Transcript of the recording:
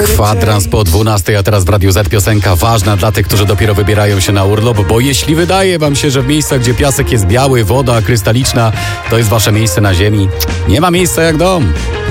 Kwadrans po 12, a teraz w Radiu Z piosenka ważna dla tych, którzy dopiero wybierają się na urlop, bo jeśli wydaje wam się, że w miejscach, gdzie piasek jest biały, woda krystaliczna, to jest wasze miejsce na ziemi, nie ma miejsca jak dom.